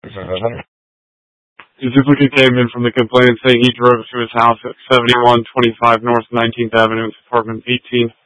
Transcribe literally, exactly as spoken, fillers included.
The duplicate came in from the complainant saying he drove to his house at seventy-one twenty-five North nineteenth Avenue, apartment eighteen,